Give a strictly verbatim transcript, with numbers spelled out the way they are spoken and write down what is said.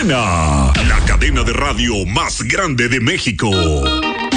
Cadena. La cadena de radio más grande de México.